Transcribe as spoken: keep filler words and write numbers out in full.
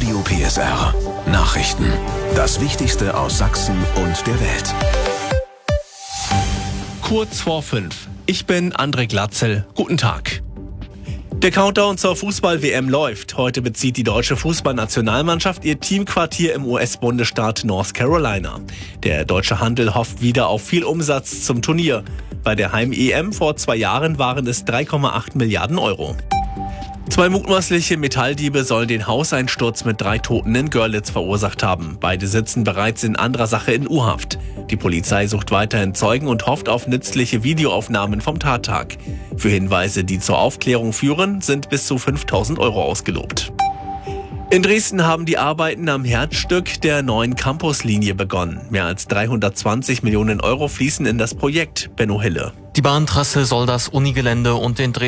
Radio P S R. Nachrichten. Das Wichtigste aus Sachsen und der Welt. Kurz vor fünf. Ich bin André Glatzel. Guten Tag. Der Countdown zur Fußball-W M läuft. Heute bezieht die deutsche Fußballnationalmannschaft ihr Teamquartier im U S-Bundesstaat North Carolina. Der deutsche Handel hofft wieder auf viel Umsatz zum Turnier. Bei der Heim-E M vor zwei Jahren waren es drei Komma acht Milliarden Euro. Zwei mutmaßliche Metalldiebe sollen den Hauseinsturz mit drei Toten in Görlitz verursacht haben. Beide sitzen bereits in anderer Sache in U-Haft. Die Polizei sucht weiterhin Zeugen und hofft auf nützliche Videoaufnahmen vom Tattag. Für Hinweise, die zur Aufklärung führen, sind bis zu fünftausend Euro ausgelobt. In Dresden haben die Arbeiten am Herzstück der neuen Campuslinie begonnen. Mehr als dreihundertzwanzig Millionen Euro fließen in das Projekt. Benno Hille. Die Bahntrasse soll das Unigelände und den Dresden